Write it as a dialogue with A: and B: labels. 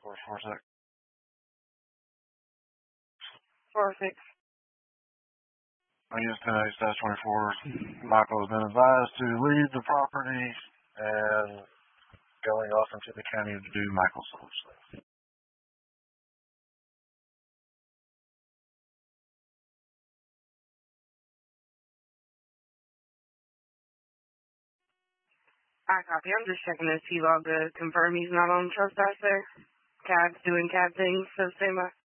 A: 4-6.
B: 4-6.
A: Units 10-24. Michael has been advised to leave the property and going off into the county to do Michael's social.
B: I copy. I'm just checking his T-log to confirm he's not on trespass there. Cab's doing cab things, so stay by.